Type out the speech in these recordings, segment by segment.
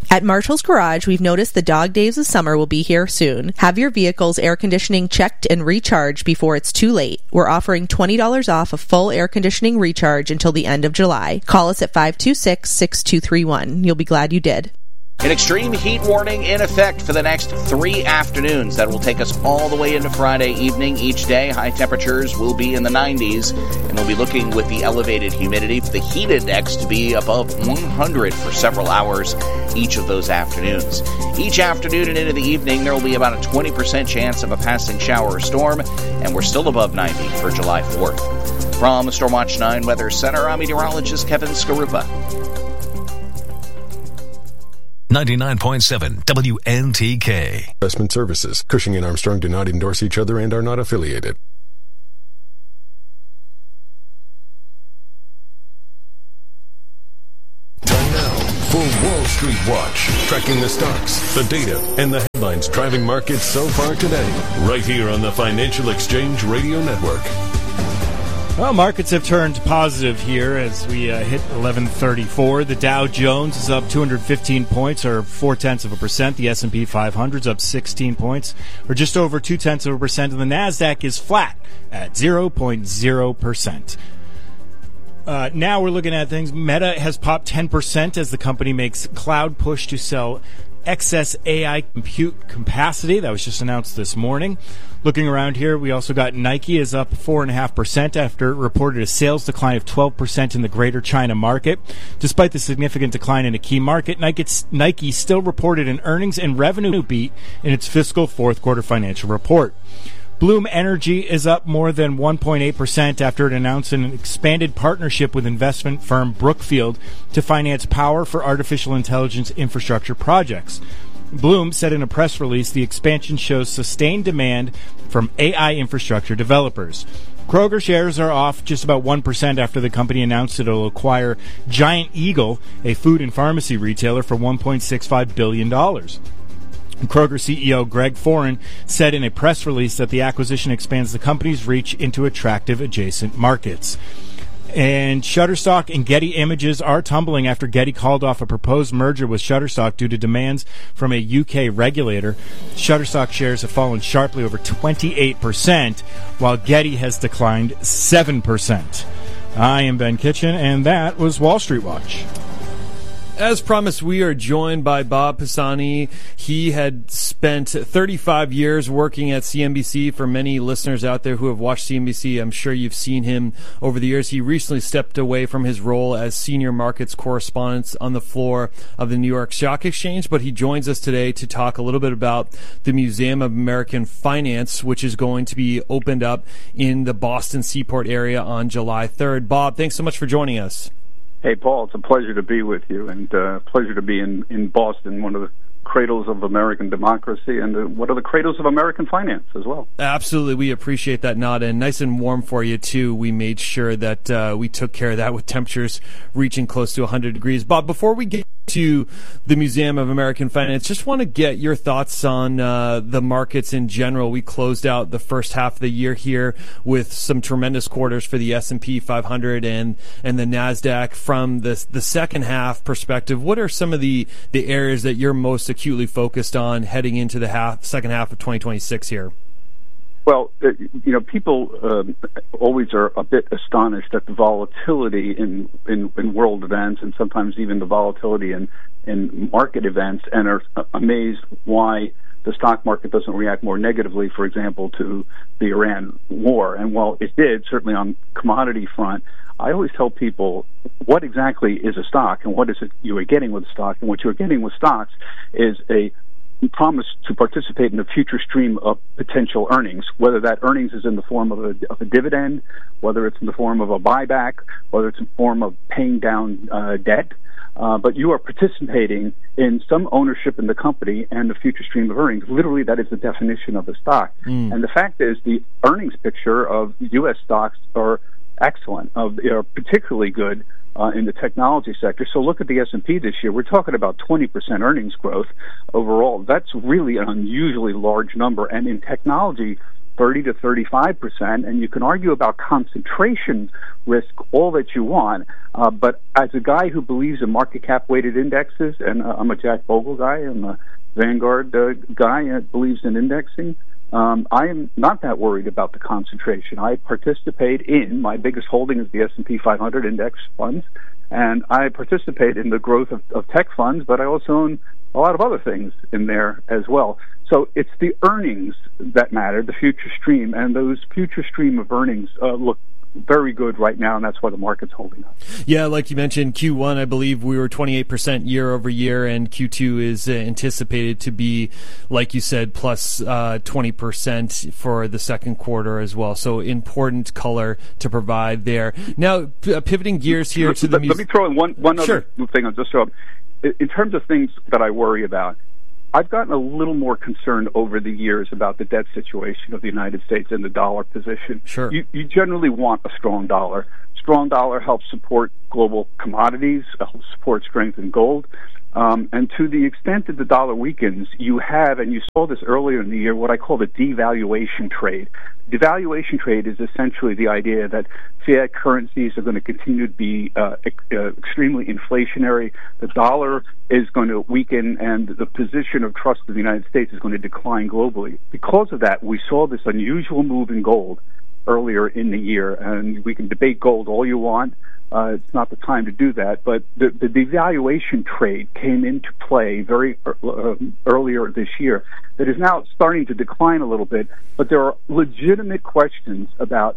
At Marshall's Garage, we've noticed the dog days of summer will be here soon. Have your vehicle's air conditioning checked and recharged before it's too late. We're offering $20 off a full air conditioning recharge until the end of July. Call us at 526-6231. You'll be glad you did. An extreme heat warning in effect for the next 3 afternoons. That will take us all the way into Friday evening. Each day, high temperatures will be in the 90s, and we'll be looking with the elevated humidity for the heat index to be above 100 for several hours each of those afternoons. Each afternoon and into the evening, there will be about a 20% chance of a passing shower or storm, and we're still above 90 for July 4th. From the Stormwatch 9 Weather Center, I'm meteorologist Kevin Skarupa. 99.7 WNTK. Investment Services. Cushing and Armstrong do not endorse each other and are not affiliated. Time now for Wall Street Watch. Tracking the stocks, the data, and the headlines driving markets so far today. Right here on the Financial Exchange Radio Network. Well, markets have turned positive here as we hit 1134. The Dow Jones is up 215 points, or 0.4%. The S&P 500 is up 16 points, or just over 0.2%. And the NASDAQ is flat at 0.0%. Now we're looking at things. Meta has popped 10% as the company makes cloud push to sell excess AI compute capacity. That was just announced this morning. Looking around here, we also got Nike is up 4.5% after it reported a sales decline of 12% in the greater China market. Despite the significant decline in a key market, Nike still reported an earnings and revenue beat in its fiscal fourth quarter financial report. Bloom Energy is up more than 1.8% after it announced an expanded partnership with investment firm Brookfield to finance power for artificial intelligence infrastructure projects. Bloom said in a press release the expansion shows sustained demand from AI infrastructure developers. Kroger shares are off just about 1% after the company announced it will acquire Giant Eagle, a food and pharmacy retailer, for $1.65 billion. Kroger CEO Greg Foran said in a press release that the acquisition expands the company's reach into attractive adjacent markets. And Shutterstock and Getty Images are tumbling after Getty called off a proposed merger with Shutterstock due to demands from a UK regulator. Shutterstock shares have fallen sharply over 28%, while Getty has declined 7%. I am Ben Kitchen, and that was Wall Street Watch. As promised, we are joined by Bob Pisani. He had spent 35 years working at CNBC. For many listeners out there who have watched CNBC, I'm sure you've seen him over the years. He recently stepped away from his role as senior markets correspondent on the floor of the New York Stock Exchange, but he joins us today to talk a little bit about the Museum of American Finance, which is going to be opened up in the Boston Seaport area on July 3rd. Bob, thanks so much for joining us. Hey, Paul, it's a pleasure to be with you, and pleasure to be in Boston, one of the cradles of American democracy, and one of the cradles of American finance as well. Absolutely. We appreciate that nod, and nice and warm for you, too. We made sure that we took care of that with temperatures reaching close to 100 degrees. Bob, before we get to the Museum of American Finance, just want to get your thoughts on the markets in general. We closed out the first half of the year here with some tremendous quarters for the S&P 500 and the NASDAQ. From the second half perspective, what are some of the areas that you're most acutely focused on heading into the second half of 2026 here? Well, people always are a bit astonished at the volatility in world events, and sometimes even the volatility in market events, and are amazed why the stock market doesn't react more negatively, for example, to the Iran war. And while it did, certainly on commodity front, I always tell people what exactly is a stock and what is it you are getting with a stock. And what you are getting with stocks is a promise to participate in a future stream of potential earnings, whether that earnings is in the form of a dividend, whether it's in the form of a buyback, whether it's in the form of paying down debt. But you are participating in some ownership in the company and the future stream of earnings. Literally, that is the definition of a stock. And the fact is, the earnings picture of U.S. stocks are excellent. They are particularly good in the technology sector. So look at the S&P this year. We're talking about 20% earnings growth overall. That's really an unusually large number. And in technology, 30 to 35%, and you can argue about concentration risk all that you want. But as a guy who believes in market cap weighted indexes, and I'm a Jack Bogle guy, I'm a Vanguard guy that believes in indexing, I am not that worried about the concentration. I participate in, my biggest holding is the S&P 500 index funds, and I participate in the growth of tech funds, but I also own a lot of other things in there as well. So it's the earnings that matter, the future stream, and those future stream of earnings look very good right now, and that's why the market's holding up. Yeah, like you mentioned, Q1, I believe we were 28% year over year, and Q2 is anticipated to be, like you said, plus 20% for the second quarter as well. So important color to provide there. Now, pivoting gears here to the Let me throw in one Sure. other thing. I'll just throw up. In terms of things that I worry about, I've gotten a little more concerned over the years about the debt situation of the United States and the dollar position. Sure. You generally want a strong dollar. Strong dollar helps support global commodities, helps support strength in gold. And to the extent that the dollar weakens, you have, and you saw this earlier in the year, what I call the devaluation trade. Devaluation trade is essentially the idea that fiat currencies are going to continue to be extremely inflationary. The dollar is going to weaken, and the position of trust of the United States is going to decline globally. Because of that, we saw this unusual move in gold earlier in the year, and we can debate gold all you want. It's not the time to do that, but the devaluation trade came into play very earlier this year. That is now starting to decline a little bit, but there are legitimate questions about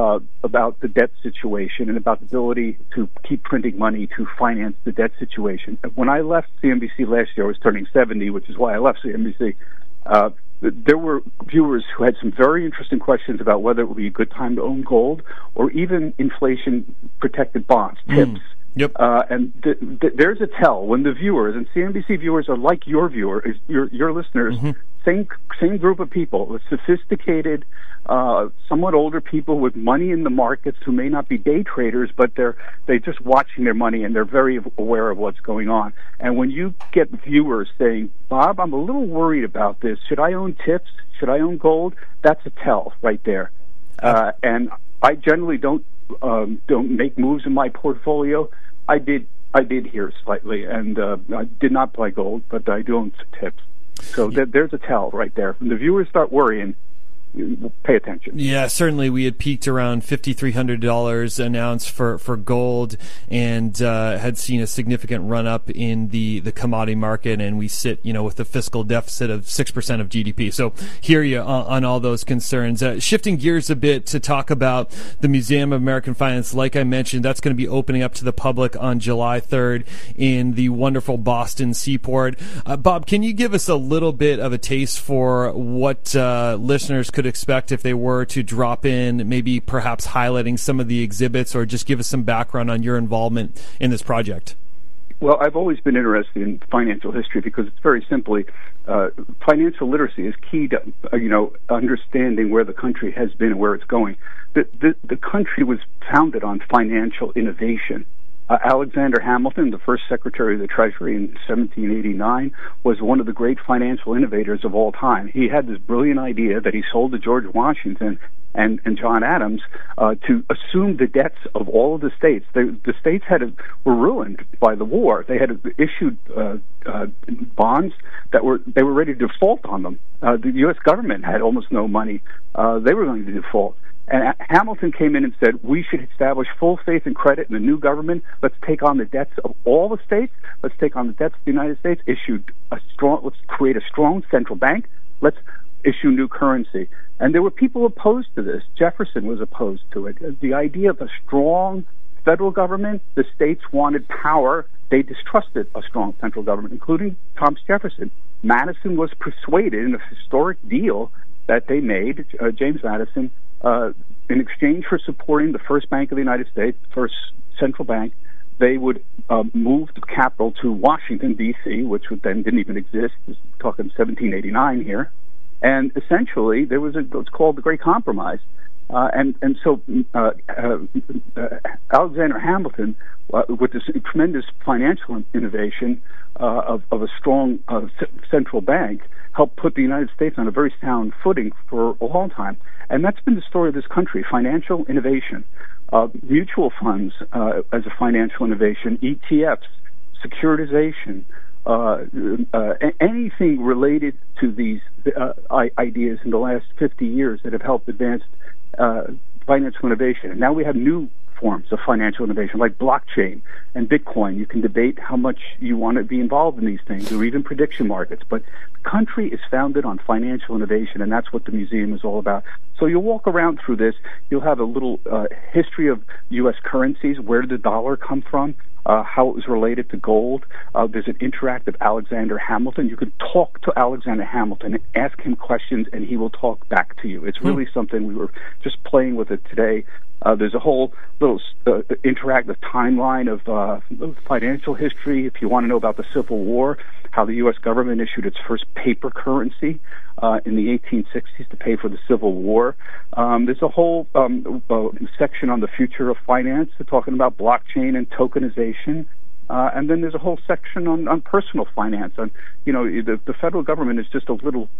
the debt situation and about the ability to keep printing money to finance the debt situation. When I left CNBC last year, I was turning 70, which is why I left CNBC. There were viewers who had some very interesting questions about whether it would be a good time to own gold or even inflation-protected bonds, TIPS. Yep. And there's a tell when the viewers, and CNBC viewers are like your viewers, your listeners, same group of people, sophisticated, somewhat older people with money in the markets who may not be day traders, but they're just watching their money and they're very aware of what's going on. And when you get viewers saying, "Bob, I'm a little worried about this. Should I own TIPS? Should I own gold?" That's a tell right there. And I generally don't make moves in my portfolio. I did here slightly, and I did not buy gold, but I do own TIPS. So there's a tell right there. When the viewers start worrying, pay attention. Yeah, certainly we had peaked around $5,300 an ounce for gold, and had seen a significant run up in the commodity market, and we sit with a fiscal deficit of 6% of GDP. So hear you on all those concerns. Shifting gears a bit to talk about the Museum of American Finance, like I mentioned, that's going to be opening up to the public on July 3rd in the wonderful Boston Seaport. Bob, can you give us a little bit of a taste for what listeners could expect if they were to drop in, maybe perhaps highlighting some of the exhibits, or just give us some background on your involvement in this project? Well, I've always been interested in financial history because it's very simply, financial literacy is key to, understanding where the country has been and where it's going. The country was founded on financial innovation. Alexander Hamilton, the first Secretary of the Treasury in 1789, was one of the great financial innovators of all time. He had this brilliant idea that he sold to George Washington and John Adams to assume the debts of all of the states. The states were ruined by the war. They had issued bonds that they were ready to default on them. The U.S. government had almost no money. They were going to default. And Hamilton came in and said, we should establish full faith and credit in the new government. Let's take on the debts of all the states. Let's take on the debts of the United States. Let's create a strong central bank. Let's issue new currency. And there were people opposed to this. Jefferson was opposed to it. The idea of a strong federal government, the states wanted power. They distrusted a strong central government, including Thomas Jefferson. Madison was persuaded in a historic deal that they made, James Madison, in exchange for supporting the first bank of the United States, the first central bank, they would move the capital to Washington, D.C., which then didn't even exist. We're talking 1789 here. And essentially, there was what's called the Great Compromise. And so Alexander Hamilton, with this tremendous financial innovation of a strong central bank, helped put the United States on a very sound footing for a long time. And that's been the story of this country, financial innovation. Mutual funds as a financial innovation, ETFs, securitization, anything related to these ideas in the last 50 years that have helped advance financial innovation. And now we have new forms of financial innovation like blockchain and Bitcoin. You can debate how much you want to be involved in these things, or even prediction markets. But the country is founded on financial innovation, and that's what the museum is all about. So you'll walk around through this. You'll have a little history of U.S. currencies. Where did the dollar come from? How it was related to gold. There's an interactive Alexander Hamilton. You could talk to Alexander Hamilton and ask him questions, and he will talk back to you. It's really something. We were just playing with it today. There's a whole little interactive timeline of financial history. If you want to know about the Civil War, how the U.S. government issued its first paper currency in the 1860s to pay for the Civil War. There's a whole section on the future of finance, talking about blockchain and tokenization. And then there's a whole section on personal finance. The federal government is just a little